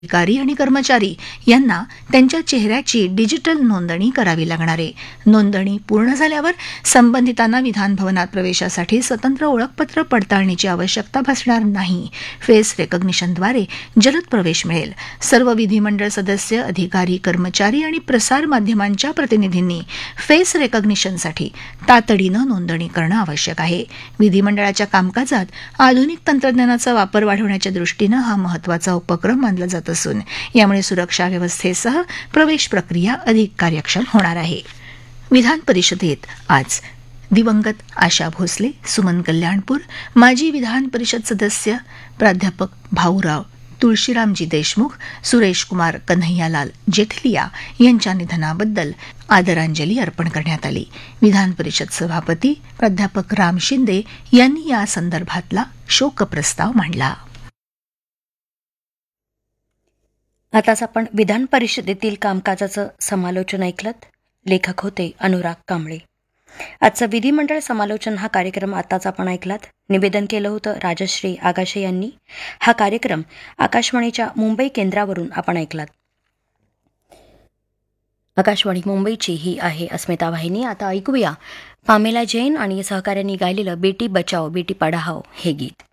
अधिकारी आणि कर्मचारी यांना त्यांच्या चेहऱ्याची डिजिटल नोंदणी करावी लागणार आहे. नोंदणी पूर्ण झाल्यावर संबंधितांना विधान भवनात प्रवेशासाठी स्वतंत्र ओळखपत्र पडताळणीची आवश्यकता भासणार नाही. फेस रेकॉग्निशनद्वारे जलद प्रवेश मिळेल. सर्व विधिमंडळ सदस्य, अधिकारी, कर्मचारी आणि प्रसार माध्यमांच्या प्रतिनिधींनी फेस रेकॉग्निशनसाठी तातडीनं नोंदणी करणं आवश्यक आहे. विधिमंडळाच्या कामकाजात आधुनिक तंत्रज्ञानाचा वापर वाढवण्याच्या दृष्टीनं हा महत्त्वाचा उपक्रम मानला जात असून यामुळे सुरक्षा व्यवस्थेसह प्रवेश प्रक्रिया अधिक कार्यक्षम होणार आहे. विधान परिषदेत आज दिवंगत आशा भोसले, सुमन कल्याणपूर, माजी विधान परिषद सदस्य प्राध्यापक भाऊराव तुळशीरामजी देशमुख, सुरेश कुमार कन्हैयालाल जेठलिया यांच्या निधनाबद्दल आदरांजली अर्पण करण्यात आली. विधान परिषद सभापती प्राध्यापक राम शिंदे यांनी या संदर्भातला शोकप्रस्ताव मांडला. आताच आपण विधान परिषदेतील कामकाजाचं समालोचन ऐकलत. लेखक होते अनुराग कांबळे. आजचं विधिमंडळ समालोचन हा कार्यक्रम आताच आपण ऐकलात. निवेदन केलं होतं राजश्री आगाशे यांनी. हा कार्यक्रम आकाशवाणीच्या मुंबई केंद्रावरून आपण ऐकलात. आकाशवाणी मुंबईची ही आहे अस्मिता वाहिनी. आता ऐकूया पामेला जैन आणि सहकाऱ्यांनी गायलेलं बेटी बचाओ बेटी पढाओ हे गीत.